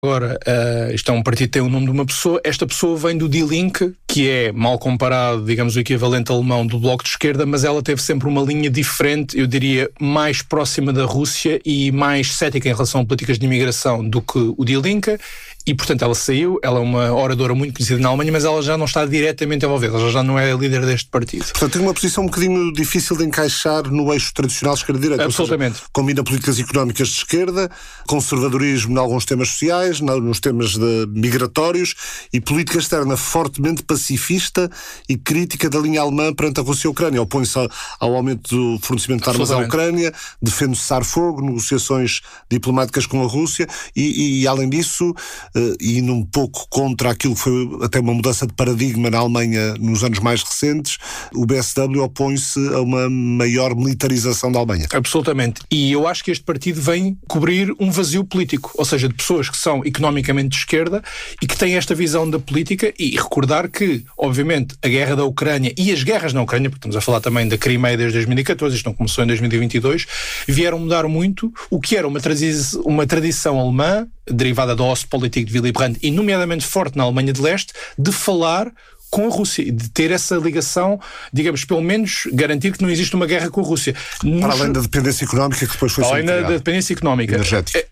Agora, isto é um partido que tem o nome de uma pessoa. Esta pessoa vem do Die Linke, que é, mal comparado, digamos, o equivalente alemão do Bloco de Esquerda, mas ela teve sempre uma linha diferente, eu diria, mais próxima da Rússia e mais cética em relação a políticas de imigração do que o Die Linke. E, portanto, ela saiu, ela é uma oradora muito conhecida na Alemanha, mas ela já não está diretamente envolvida, ela já não é a líder deste partido. Portanto, tem uma posição um bocadinho difícil de encaixar no eixo tradicional esquerda-direita. Absolutamente. Seja, combina políticas económicas de esquerda, conservadorismo em alguns temas sociais, nos temas migratórios, e política externa fortemente pacifista e crítica da linha alemã perante a Rússia e a Ucrânia. Opõe-se ao aumento do fornecimento de armas à Ucrânia, defende o cessar-fogo, negociações diplomáticas com a Rússia e além disso, indo um pouco contra aquilo que foi até uma mudança de paradigma na Alemanha nos anos mais recentes, o BSW opõe-se a uma maior militarização da Alemanha. Absolutamente. E eu acho que este partido vem cobrir um vazio político, ou seja, de pessoas que são economicamente de esquerda e que têm esta visão da política, e recordar que, obviamente, a guerra da Ucrânia e as guerras na Ucrânia, porque estamos a falar também da Crimeia desde 2014, isto não começou em 2022, vieram mudar muito o que era uma tradição alemã, derivada da Ostpolitik de Willy Brandt, e nomeadamente forte na Alemanha de Leste, de falar com a Rússia, de ter essa ligação, digamos, pelo menos garantir que não existe uma guerra com a Rússia. Para além da dependência económica que depois foi além da dependência económica. Energética.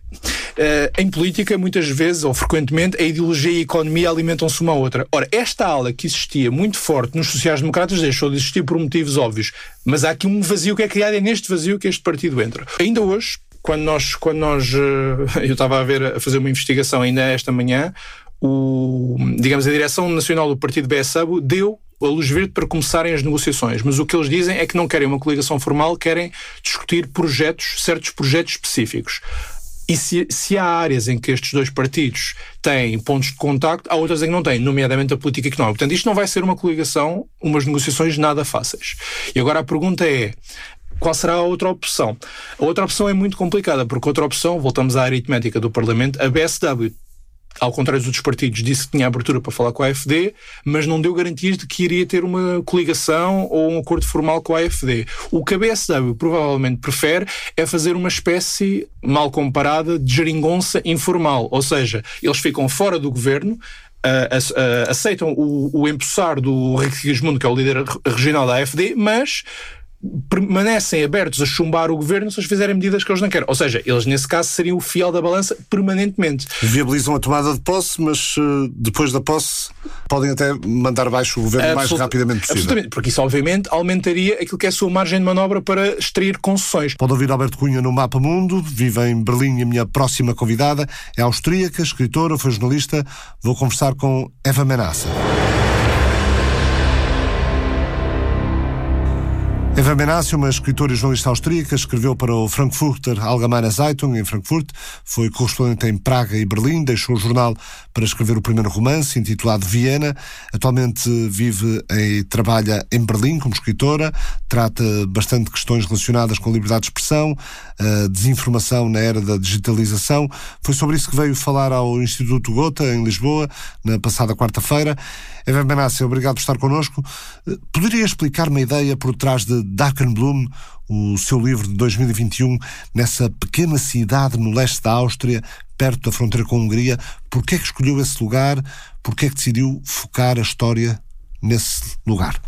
Em política, muitas vezes, ou frequentemente, a ideologia e a economia alimentam-se uma à outra. Ora, esta ala que existia muito forte nos sociais-democratas deixou de existir por motivos óbvios, mas há aqui um vazio que é criado, é neste vazio que este partido entra. Ainda hoje, quando nós eu estava a fazer uma investigação ainda esta manhã, digamos, a Direção Nacional do Partido BSW deu a luz verde para começarem as negociações, mas o que eles dizem é que não querem uma coligação formal, querem discutir certos projetos específicos. E se há áreas em que estes dois partidos têm pontos de contacto, há outras em que não têm, nomeadamente a política económica. Portanto, isto não vai ser uma coligação, umas negociações nada fáceis. E agora a pergunta é: qual será a outra opção? A outra opção é muito complicada, porque a outra opção, voltamos à aritmética do Parlamento, a BSW, ao contrário dos outros partidos, disse que tinha abertura para falar com a AfD, mas não deu garantias de que iria ter uma coligação ou um acordo formal com a AfD. O que a BSW provavelmente prefere é fazer uma espécie, mal comparada, de geringonça informal, ou seja, eles ficam fora do governo, aceitam o empossar do Rick Sigismund, que é o líder regional da AfD, mas permanecem abertos a chumbar o governo se eles fizerem medidas que eles não querem. Ou seja, eles nesse caso seriam o fiel da balança permanentemente. Viabilizam a tomada de posse, mas depois da posse podem até mandar abaixo o governo o mais rapidamente possível. Absolutamente, porque isso obviamente aumentaria aquilo que é a sua margem de manobra para extrair concessões. Pode ouvir Alberto Cunha no Mapa Mundo, vive em Berlim e a minha próxima convidada é austríaca, escritora, foi jornalista. Vou conversar com Eva Menasse. Eva Menasse, uma escritora e jornalista austríaca, escreveu para o Frankfurter Allgemeine Zeitung em Frankfurt, foi correspondente em Praga e Berlim, deixou o jornal para escrever o primeiro romance, intitulado Viena. Atualmente vive e trabalha em Berlim como escritora, trata bastante questões relacionadas com a liberdade de expressão, a desinformação na era da digitalização. Foi sobre isso que veio falar ao Instituto Gotha, em Lisboa, na passada quarta-feira. Eva Menasse, obrigado por estar connosco. Poderia explicar uma ideia por trás de Darkenbloom, o seu livro de 2021, nessa pequena cidade no leste da Áustria, perto da fronteira com a Hungria? Porquê é que escolheu esse lugar? Porquê é que decidiu focar a história nesse lugar?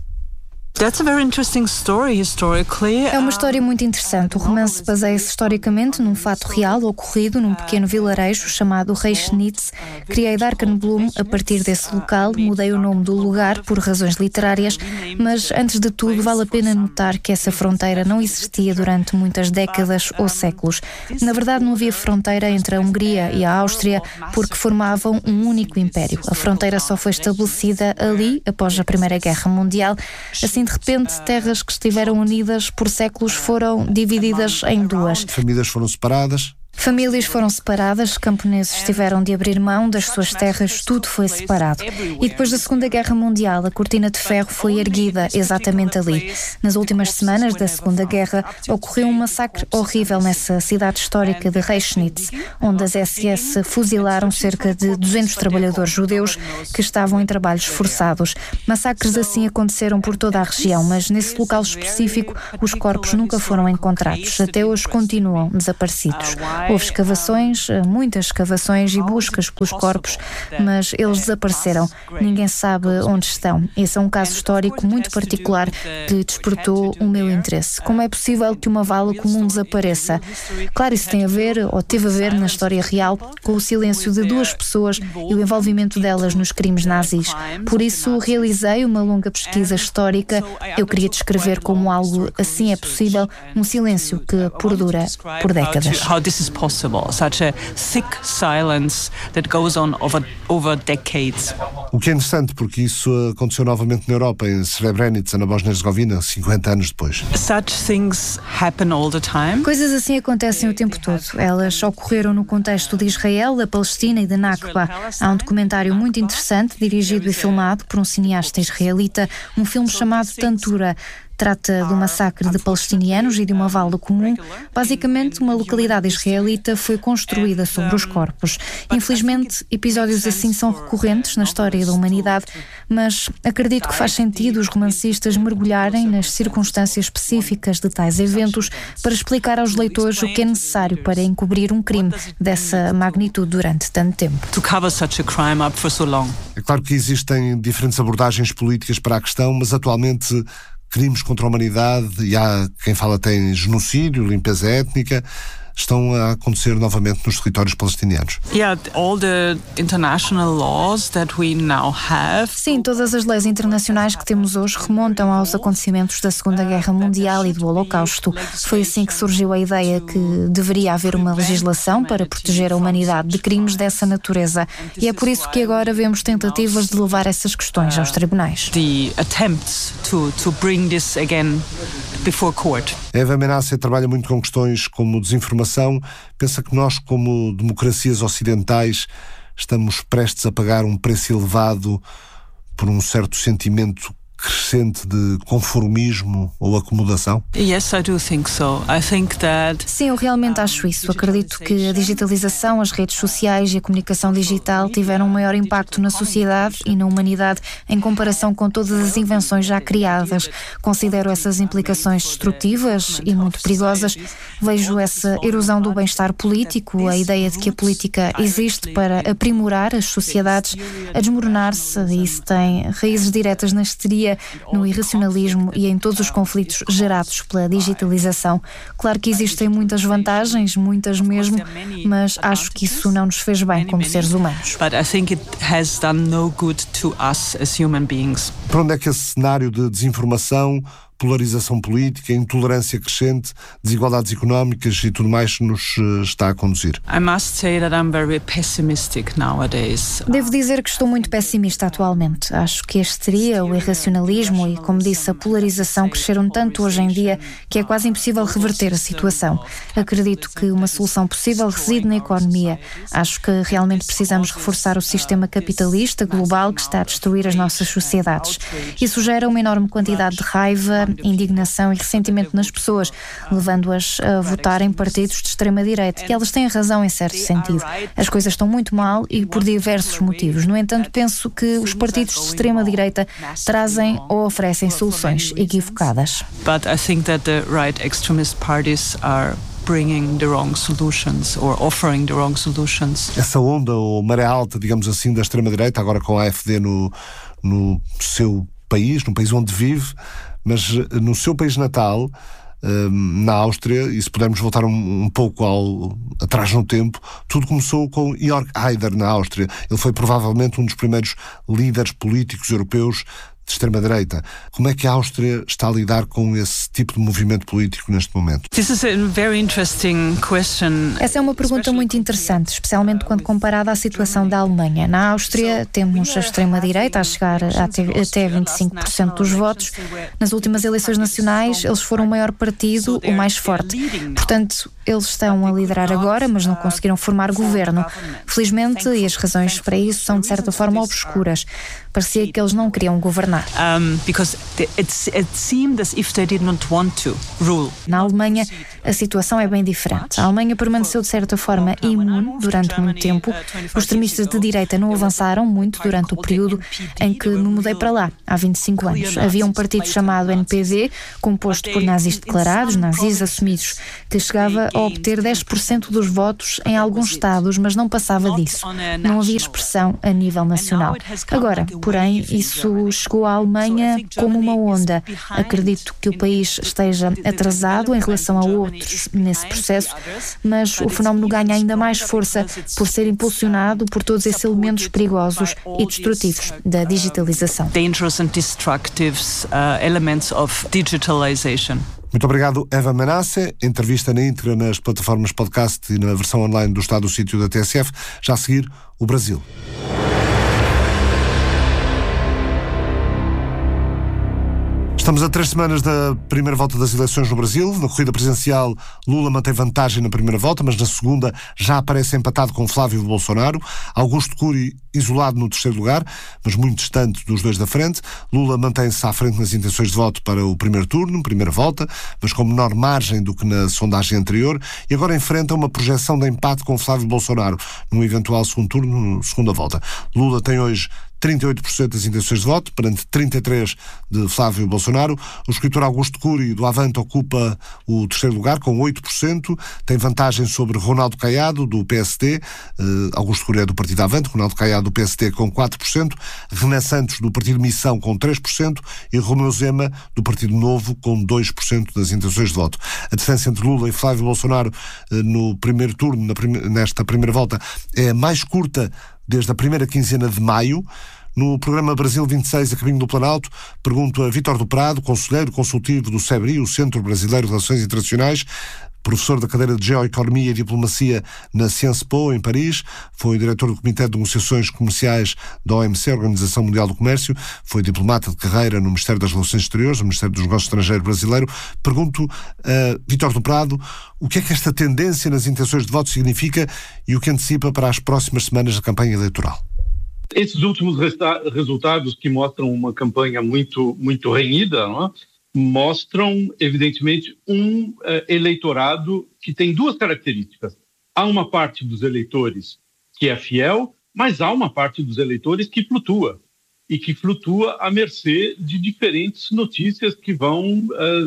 É uma história muito interessante. O romance baseia-se historicamente num fato real ocorrido num pequeno vilarejo chamado Reichnitz. Criei Darkenbloom a partir desse local, mudei o nome do lugar por razões literárias, mas antes de tudo vale a pena notar que essa fronteira não existia durante muitas décadas ou séculos. Na verdade não havia fronteira entre a Hungria e a Áustria porque formavam um único império. A fronteira só foi estabelecida ali após a Primeira Guerra Mundial. Assim, de repente, terras que estiveram unidas por séculos foram divididas em duas. Famílias foram separadas. Famílias foram separadas, camponeses tiveram de abrir mão das suas terras, tudo foi separado. E depois da Segunda Guerra Mundial, a cortina de ferro foi erguida exatamente ali. Nas últimas semanas da Segunda Guerra, ocorreu um massacre horrível nessa cidade histórica de Reichnitz, onde as SS fuzilaram cerca de 200 trabalhadores judeus que estavam em trabalhos forçados. Massacres assim aconteceram por toda a região, mas nesse local específico os corpos nunca foram encontrados. Até hoje continuam desaparecidos. Houve escavações, muitas escavações e buscas pelos corpos, mas eles desapareceram. Ninguém sabe onde estão. Esse é um caso histórico muito particular que despertou o meu interesse. Como é possível que uma vala comum desapareça? Claro, isso tem a ver, ou teve a ver na história real, com o silêncio de 2 pessoas e o envolvimento delas nos crimes nazis. Por isso, realizei uma longa pesquisa histórica. Eu queria descrever como algo assim é possível, um silêncio que perdura por décadas. How this is possible, such a thick silence that goes on over decades. O que é interessante, porque isso aconteceu novamente na Europa, em Srebrenica, na Bósnia-Herzegovina, 50 anos depois. Such things happen all the time. Coisas assim acontecem o tempo todo. Elas ocorreram no contexto de Israel, da Palestina e da Nakba. Há um documentário muito interessante, dirigido e filmado por um cineasta israelita, um filme chamado Tantura. Trata do massacre de palestinianos e de uma vala comum. Basicamente, uma localidade israelita foi construída sobre os corpos. Infelizmente, episódios assim são recorrentes na história da humanidade, mas acredito que faz sentido os romancistas mergulharem nas circunstâncias específicas de tais eventos para explicar aos leitores o que é necessário para encobrir um crime dessa magnitude durante tanto tempo. To cover such a crime up for so long. É claro que existem diferentes abordagens políticas para a questão, mas atualmente crimes contra a humanidade, e há quem fala até em genocídio, limpeza étnica, estão a acontecer novamente nos territórios palestinianos. All the international laws that we now have. Sim, todas as leis internacionais que temos hoje remontam aos acontecimentos da Segunda Guerra Mundial e do Holocausto. Foi assim que surgiu a ideia que deveria haver uma legislação para proteger a humanidade de crimes dessa natureza. E é por isso que agora vemos tentativas de levar essas questões aos tribunais. The attempts to bring this again before court. Eva Menasse trabalha muito com questões como desinformação. Pensa que nós, como democracias ocidentais, estamos prestes a pagar um preço elevado por um certo sentimento crescente de conformismo ou acomodação? Yes, I do think so. I think that... Sim, eu realmente acho isso. Acredito que a digitalização, as redes sociais e a comunicação digital tiveram um maior impacto na sociedade e na humanidade em comparação com todas as invenções já criadas. Considero essas implicações destrutivas e muito perigosas. Vejo essa erosão do bem-estar político, a ideia de que a política existe para aprimorar as sociedades, a desmoronar-se, e isso tem raízes diretas na histeria, no irracionalismo e em todos os conflitos gerados pela digitalização. Claro que existem muitas vantagens, muitas mesmo, mas acho que isso não nos fez bem como seres humanos. But I think it has done no good to us as human beings. Para onde é que esse cenário de desinformação, polarização política, intolerância crescente, desigualdades económicas e tudo mais nos está a conduzir? I must say that I'm very pessimistic nowadays. Devo dizer que estou muito pessimista atualmente. Acho que a histeria, o irracionalismo e, como disse, a polarização cresceram tanto hoje em dia que é quase impossível reverter a situação. Acredito que uma solução possível reside na economia. Acho que realmente precisamos reforçar o sistema capitalista global que está a destruir as nossas sociedades. Isso gera uma enorme quantidade de raiva, indignação e ressentimento nas pessoas, levando-as a votar em partidos de extrema-direita. E elas têm razão em certo sentido. As coisas estão muito mal e por diversos motivos. No entanto, penso que os partidos de extrema-direita trazem ou oferecem soluções equivocadas. But I think that the right extremist parties are bringing the wrong solutions or offering the wrong solutions. Essa onda ou maré alta, digamos assim, da extrema-direita, agora com a AfD no seu país, no país onde vive, mas no seu país natal, na Áustria, e se pudermos voltar um pouco atrás no tempo, tudo começou com Jörg Haider na Áustria. Ele foi provavelmente um dos primeiros líderes políticos europeus de extrema-direita. Como é que a Áustria está a lidar com esse tipo de movimento político neste momento? This is a very interesting question. Essa é uma pergunta muito interessante, especialmente quando comparada à situação da Alemanha. Na Áustria temos a extrema-direita a chegar até 25% dos votos. Nas últimas eleições nacionais, eles foram o maior partido, o mais forte. Portanto, eles estão a liderar agora, mas não conseguiram formar governo. Felizmente, e as razões para isso são de certa forma obscuras. Parecia que eles não queriam governar. Because it seemed as if they did not want to rule. Na Alemanha, a situação é bem diferente. A Alemanha permaneceu de certa forma imune durante muito tempo. Os extremistas de direita não avançaram muito durante o período em que me mudei para lá, há 25 anos. Havia um partido chamado NPD, composto por nazis declarados, nazis assumidos, que chegava a obter 10% dos votos em alguns estados, mas não passava disso. Não havia expressão a nível nacional. Agora, porém, isso chegou à Alemanha como uma onda. Acredito que o país esteja atrasado em relação a outros nesse processo, mas o fenómeno ganha ainda mais força por ser impulsionado por todos esses elementos perigosos e destrutivos da digitalização. Muito obrigado, Eva Menasse. Entrevista na íntegra nas plataformas podcast e na versão online do Estado do Sítio da TSF. Já a seguir, o Brasil. Estamos a 3 semanas da primeira volta das eleições no Brasil. Na corrida presidencial, Lula mantém vantagem na primeira volta, mas na segunda já aparece empatado com Flávio Bolsonaro. Augusto Cury isolado no terceiro lugar, mas muito distante dos dois da frente. Lula mantém-se à frente nas intenções de voto para o primeiro turno, primeira volta, mas com menor margem do que na sondagem anterior, e agora enfrenta uma projeção de empate com Flávio Bolsonaro num eventual segundo turno, segunda volta. Lula tem hoje 38% das intenções de voto, perante 33% de Flávio Bolsonaro. O escritor Augusto Cury, do Avante, ocupa o terceiro lugar, com 8%. Tem vantagem sobre Ronaldo Caiado, do PSD. Augusto Cury é do Partido Avante, Ronaldo Caiado do PSD, com 4%. Renan Santos, do Partido Missão, com 3%. E Romeu Zema, do Partido Novo, com 2% das intenções de voto. A distância entre Lula e Flávio Bolsonaro no primeiro turno, nesta primeira volta, é mais curta desde a primeira quinzena de maio. No programa Brasil 26, a caminho do Planalto, pergunto a Vítor do Prado, conselheiro consultivo do CEBRI, o Centro Brasileiro de Relações Internacionais, professor da cadeira de Geoeconomia e Diplomacia na Sciences Po, em Paris, foi diretor do Comitê de Negociações Comerciais da OMC, Organização Mundial do Comércio, foi diplomata de carreira no Ministério das Relações Exteriores, no Ministério dos Negócios Estrangeiros brasileiro. Pergunto a Vítor do Prado o que é que esta tendência nas intenções de voto significa e o que antecipa para as próximas semanas da campanha eleitoral. Esses últimos resultados, que mostram uma campanha muito renhida, não é? Mostram, evidentemente, um eleitorado que tem duas características. Há uma parte dos eleitores que é fiel, mas há uma parte dos eleitores que flutua, e que flutua à mercê de diferentes notícias que vão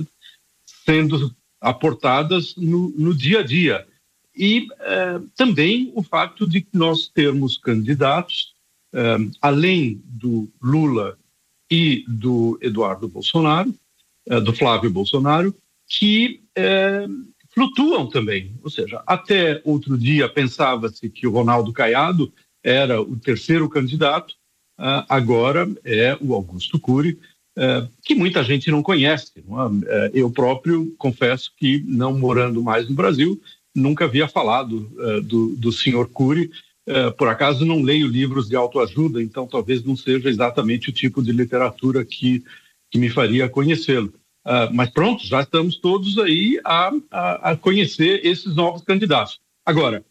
sendo aportadas no dia a dia. E também o fato de nós termos candidatos, além do Lula e do Eduardo Bolsonaro, do Flávio Bolsonaro, que flutuam também. Ou seja, até outro dia pensava-se que o Ronaldo Caiado era o terceiro candidato, agora é o Augusto Cury, que muita gente não conhece. Não é? Eu próprio confesso que, não morando mais no Brasil, nunca havia falado do senhor Cury. Por acaso não leio livros de autoajuda, então talvez não seja exatamente o tipo de literatura que me faria conhecê-lo. Mas pronto, já estamos todos aí a conhecer esses novos candidatos. Agora,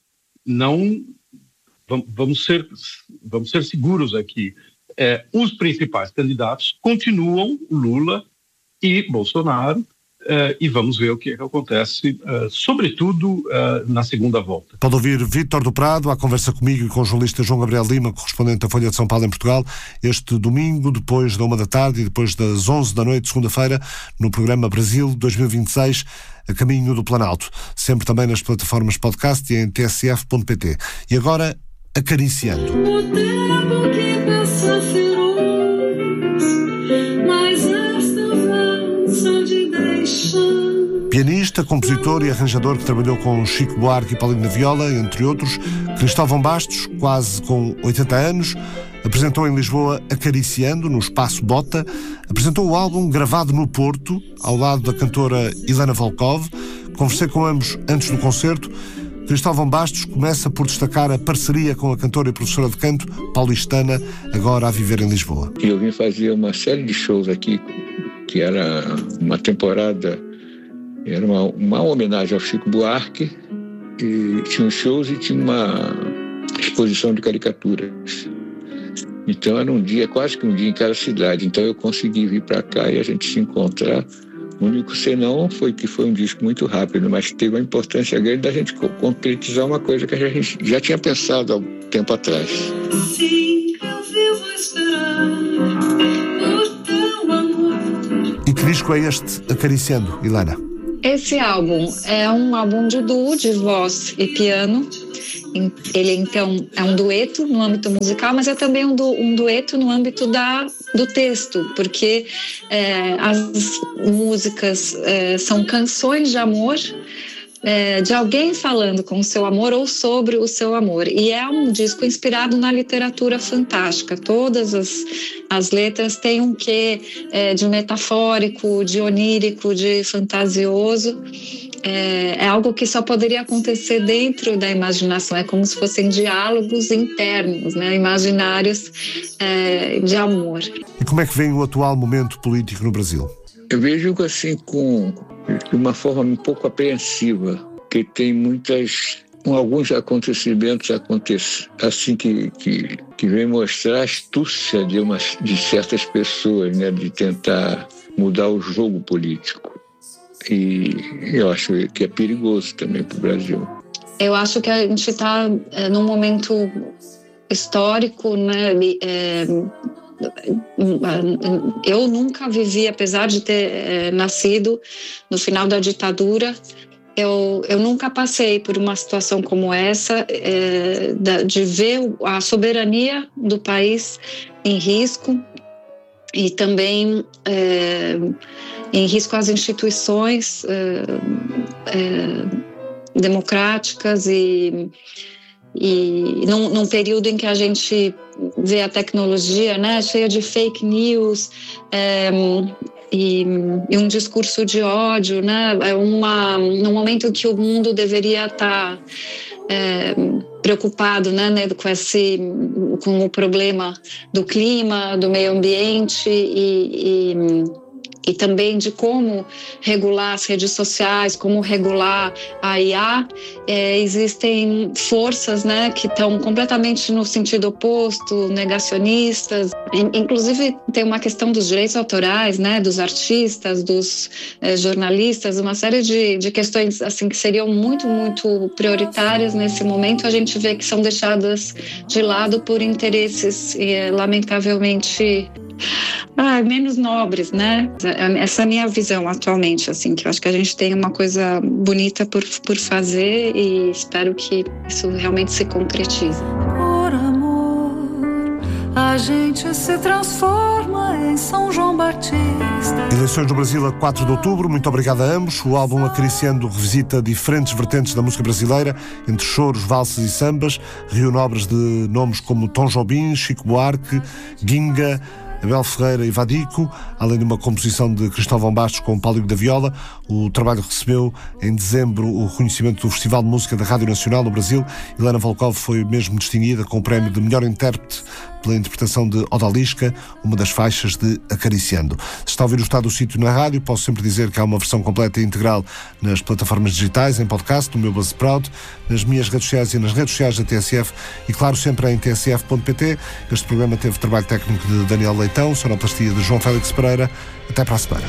vamos ser seguros aqui. Os principais candidatos continuam Lula e Bolsonaro, e vamos ver o que acontece, sobretudo na segunda volta. Pode ouvir Vítor do Prado à conversa comigo e com o jornalista João Gabriel Lima, correspondente da Folha de São Paulo em Portugal, este domingo, depois da 1h e depois das 11 da noite, segunda-feira, no programa Brasil 2026, a caminho do Planalto. Sempre também nas plataformas podcast e em tsf.pt. E agora, Acariciando. Pianista, compositor e arranjador que trabalhou com Chico Buarque e Paulina Viola, entre outros, Cristóvão Bastos, quase com 80 anos, apresentou em Lisboa Acariciando, no Espaço Bota, apresentou o álbum gravado no Porto, ao lado da cantora Ilana Volkov. Conversei com ambos antes do concerto. Cristóvão Bastos começa por destacar a parceria com a cantora e professora de canto paulistana, agora a viver em Lisboa. Eu vim fazer uma série de shows aqui, que era uma temporada, era uma homenagem ao Chico Buarque, e tinha shows e tinha uma exposição de caricaturas. Então era um dia, quase que um dia em cada cidade. Então eu consegui vir para cá e a gente se encontrar. O único senão foi que foi um disco muito rápido, mas teve uma importância grande da gente concretizar uma coisa que a gente já tinha pensado há um tempo atrás. Sim, eu vivo esperar por teu amor. E que disco é este, Acariciando, Ilana? Esse álbum é um álbum de duo, de voz e piano. Ele, então, é um dueto no âmbito musical, mas é também um dueto no âmbito do texto, porque as músicas são canções de amor, de alguém falando com o seu amor ou sobre o seu amor. E é um disco inspirado na literatura fantástica. Todas as letras têm um quê de metafórico, de onírico, de fantasioso. É algo que só poderia acontecer dentro da imaginação. É como se fossem diálogos internos, né? Imaginários de amor. E como é que vem o atual momento político no Brasil? Eu vejo assim de uma forma um pouco apreensiva, que tem alguns acontecimentos assim que vem mostrar a astúcia de certas pessoas, né, de tentar mudar o jogo político. E eu acho que é perigoso também para o Brasil. Eu acho que a gente está num momento histórico, né? Eu nunca vivi, apesar de ter nascido no final da ditadura, eu nunca passei por uma situação como essa, de ver a soberania do país em risco e também em risco as instituições democráticas e num período em que a gente vê a tecnologia, né, cheia de fake news e um discurso de ódio, né, num momento que o mundo deveria estar preocupado, né, com o problema do clima, do meio ambiente e também de como regular as redes sociais, como regular a IA. Existem forças, né, que estão completamente no sentido oposto, negacionistas. Inclusive, tem uma questão dos direitos autorais, né, dos artistas, dos jornalistas, uma série de questões assim, que seriam muito, muito prioritárias nesse momento. A gente vê que são deixadas de lado por interesses, lamentavelmente, menos nobres, né? Essa é a minha visão atualmente, assim, que eu acho que a gente tem uma coisa bonita por fazer e espero que isso realmente se concretize. Por amor, a gente se transforma em São João Batista. Eleições no Brasil a 4 de outubro. Muito obrigado a ambos. O álbum Acariciando revisita diferentes vertentes da música brasileira, entre choros, valses e sambas. Reúne obras de nomes como Tom Jobim, Chico Buarque, Ginga, Abel Ferreira e Vadico, além de uma composição de Cristóvão Bastos com Paulinho da Viola. O trabalho recebeu em dezembro o reconhecimento do Festival de Música da Rádio Nacional no Brasil. Helena Volkov foi mesmo distinguida com o prémio de melhor intérprete pela interpretação de Odalisca, uma das faixas de Acariciando. Se está a ouvir o Estado do Sítio na rádio, posso sempre dizer que há uma versão completa e integral nas plataformas digitais, em podcast, no meu Buzzsprout, nas minhas redes sociais e nas redes sociais da TSF e, claro, sempre em tsf.pt. Este programa teve trabalho técnico de Daniel Leitão, sonoplastia de João Félix Pereira. Até para a semana.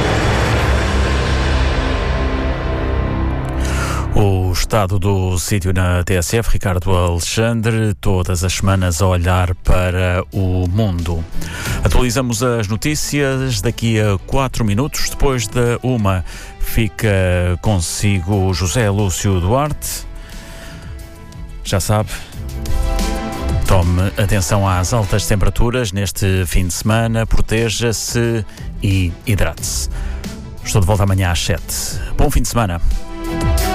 O Estado do Sítio na TSF, Ricardo Alexandre, todas as semanas a olhar para o mundo. Atualizamos as notícias daqui a 4 minutos. Depois da 1, fica consigo José Lúcio Duarte. Já sabe, tome atenção às altas temperaturas neste fim de semana, proteja-se e hidrate-se. Estou de volta amanhã às 7. Bom fim de semana.